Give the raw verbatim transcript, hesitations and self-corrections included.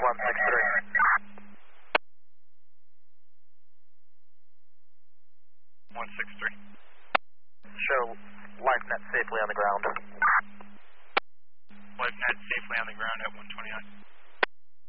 one six three. one six three. Show LifeNet safely on the ground. LifeNet safely on the ground at one twenty-nine.